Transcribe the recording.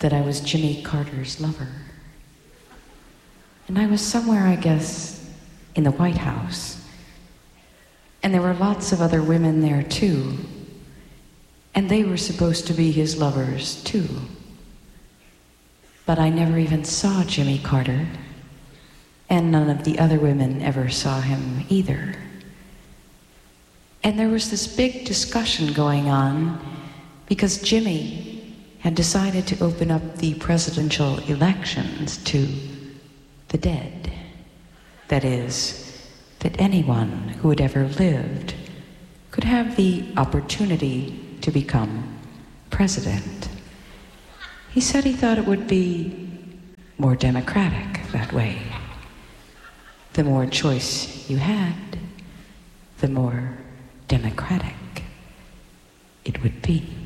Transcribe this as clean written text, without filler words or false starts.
that I was Jimmy Carter's lover. And I was somewhere, I guess, in the White House. And there were lots of other women there too. And they were supposed to be his lovers too. But I never even saw Jimmy Carter. And none of the other women ever saw him either. And there was this big discussion going on because Jimmy had decided to open up the presidential elections to the dead. That is, that anyone who had ever lived could have the opportunity to become president. He said he thought it would be more democratic that way. The more choice you had, the more democratic it would be.